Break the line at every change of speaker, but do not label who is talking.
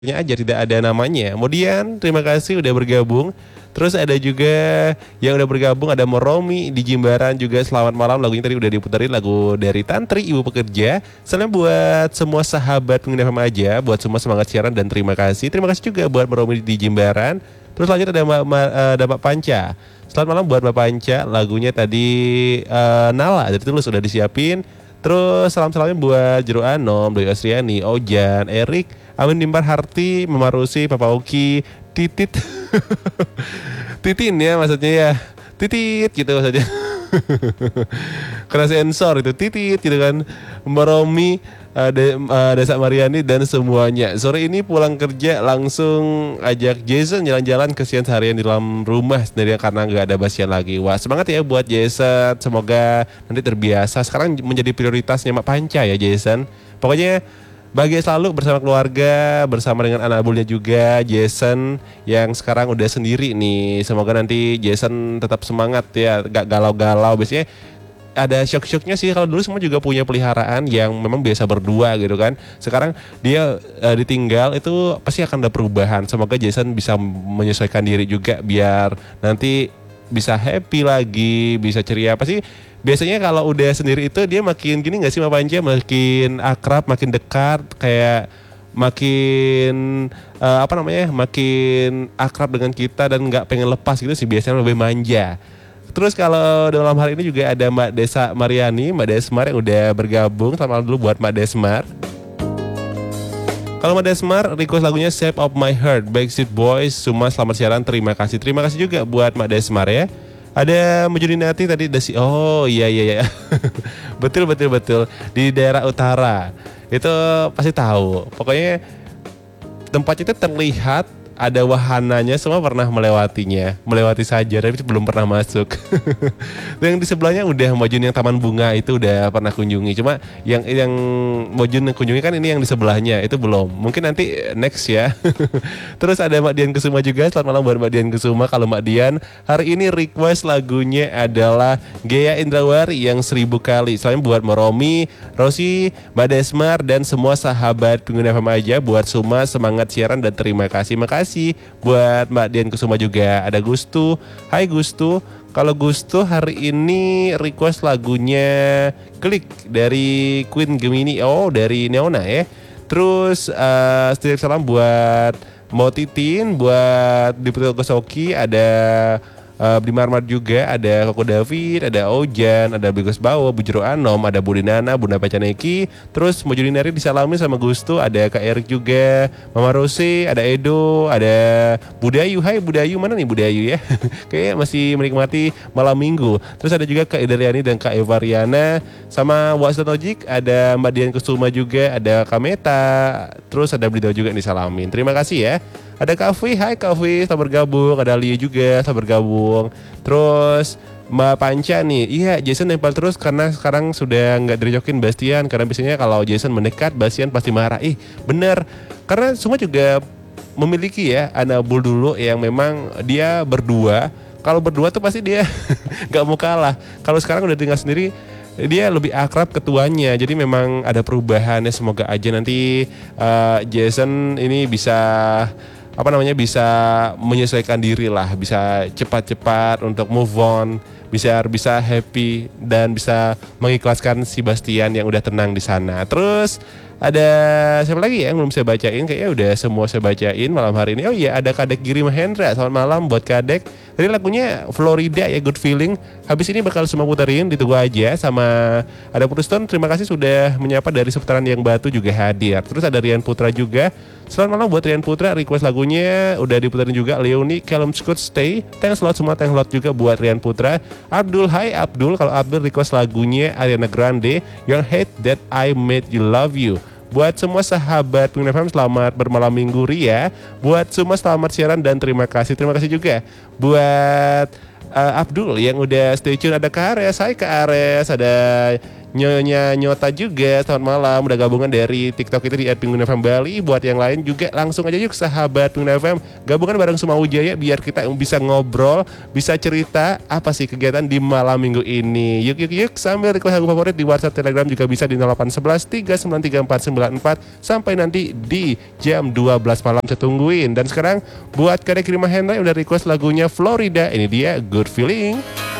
aja tidak ada namanya. Kemudian terima kasih udah bergabung. Terus ada juga yang udah bergabung, ada Moromi di Jimbaran juga, selamat malam. Lagunya tadi udah diputerin, lagu dari Tantri Ibu Pekerja. Salam buat semua sahabat pengguna FM aja, buat semua semangat siaran dan terima kasih. Terima kasih juga buat Moromi di Jimbaran. Terus lanjut ada Mbak Panca. Selamat malam buat Mbak Panca. Lagunya tadi Nala dari Tulus sudah disiapin. Terus salam-salamnya buat Jero Anom, Doi Asriani, Ojan, Erik, Amin Nimbar Harti, Memarusi, Papa Oki, Titit. Titin ya maksudnya ya. Titit gitu maksudnya. Kena sensor itu titit gitu kan. Meromi, Desa Mariani dan semuanya. Sore ini pulang kerja langsung ajak Jason jalan-jalan, kesian seharian di dalam rumah sendirian karena nggak ada Basian lagi. Wah semangat ya buat Jason, semoga nanti terbiasa. Sekarang menjadi prioritasnya Mak Panca ya Jason. Pokoknya bahagia selalu bersama keluarga, bersama dengan anak bulnya juga Jason yang sekarang udah sendiri nih. Semoga nanti Jason tetap semangat ya, gak galau-galau. Biasanya ada syok-syoknya sih, kalau dulu semua juga punya peliharaan yang memang biasa berdua gitu kan. Sekarang dia ditinggal, itu pasti akan ada perubahan. Semoga Jason bisa menyesuaikan diri juga biar nanti bisa happy lagi, bisa ceria. Pasti biasanya kalau udah sendiri itu dia makin gini gak sih Mbak Panja, makin akrab, makin dekat, kayak makin makin akrab dengan kita dan nggak pengen lepas gitu sih, biasanya lebih manja. Terus kalau dalam hal ini juga ada Mbak Desa Mariani, Mbak Desmar yang udah bergabung. Selamat malam dulu buat Mbak Desmar. Kalau Mbak Desmar request lagunya Shape of My Heart, Backstreet Boys. Semua selamat siaran, terima kasih. Terima kasih juga buat Mbak Desmar ya. Ada Mujudinati tadi dasi. Oh iya. betul di daerah utara. Itu pasti tahu. Pokoknya tempat itu terlihat ada wahananya, semua pernah melewati saja tapi belum pernah masuk. Yang di sebelahnya udah Mojun, yang Taman Bunga itu udah pernah kunjungi. Cuma yang Mojun yang kunjungi kan ini yang di sebelahnya itu belum. Mungkin nanti next ya. Terus ada Mbak Dian Kusuma juga. Selamat malam buat Mbak Dian Kusuma. Kalau Mbak Dian hari ini request lagunya adalah Gea Indrawari yang 1000 kali. Selain buat Moromi, Rosi, Mbak Desmar dan semua sahabat pengguna FM aja, buat semua semangat siaran dan terima kasih. Makasih buat Mbak Dian Kusuma juga. Ada Gustu. Hai Gustu. Kalau Gustu hari ini request lagunya Klik dari Queen Gemini. Oh dari Neona ya. Terus setiap salam buat Mo Titin, buat Diputri Gosoki, ada Budi Marmar juga, ada Koko David, ada Ojan, ada Bigos Bawo, Bujero Anom, ada Budi Nana, Bunda Pacaneki. Terus Mojudinari disalami sama Gustu, ada Kak Erik juga, Mama Rose, ada Edo, ada Budayu. Hai Budayu, mana nih Budayu ya? Kayaknya masih menikmati malam minggu. Terus ada juga Kak Idariani dan Kak Evariana, sama Wasda Tojik, ada Mbak Dian Kusuma juga, ada Kameta. Terus ada Blido juga yang disalamin. Terima kasih ya. Ada Kavi, hai Kavi, selamat bergabung. Ada Lia juga, selamat bergabung. Terus Mbak Panca nih, iya Jason nempel terus karena sekarang sudah nggak direcokin Bastian. Karena biasanya kalau Jason mendekat, Bastian pasti marah. Bener, karena semua juga memiliki ya anak bull dulu yang memang dia berdua. Kalau berdua tuh pasti dia nggak mau kalah. Kalau sekarang udah tinggal sendiri, dia lebih akrab ketuanya. Jadi memang ada perubahan ya. Semoga aja nanti Jason ini bisa bisa menyesuaikan diri lah, bisa cepat-cepat untuk move on, bisa happy dan bisa mengikhlaskan si Bastian yang udah tenang di sana. Terus ada siapa lagi ya yang belum saya bacain? Kayaknya udah semua saya bacain malam hari ini. Oh iya, ada Kadek Giri Mahendra. Selamat malam buat Kadek. Tadi lagunya Florida ya, Good Feeling. Habis ini bakal semua puterin, ditunggu aja. Sama ada Putuston, terima kasih sudah menyapa dari seputaran Yang Batu juga hadir. Terus ada Rian Putra juga. Selamat malam buat Rian Putra, request lagunya udah diputerin juga. Leonie, Callum Scott Stay. Thanks lot semua, thanks lot juga buat Rian Putra. Abdul, hai Abdul. Kalau Abdul request lagunya Ariana Grande yang Hate That I Made You Love You. Buat semua sahabat Pengen FM, selamat bermalam minggu ria. Buat semua selamat siaran dan terima kasih. Terima kasih juga buat Abdul yang udah stay tune. Ada Kak Ares, hai Kak Ares. Ada Nyonya Nyota juga, selamat malam. Udah gabungan dari TikTok itu di @pinguin_fm Bali. Buat yang lain juga langsung aja yuk sahabat Pinguin FM, gabungan bareng Suma Wijaya biar kita bisa ngobrol, bisa cerita apa sih kegiatan di malam minggu ini. Yuk sambil request lagu favorit di WhatsApp Telegram juga bisa di 0811 3934994 sampai nanti di jam 12 malam saya tungguin. Dan sekarang buat Kadek Rima Hendra yang udah request lagunya Florida, ini dia Good Feeling.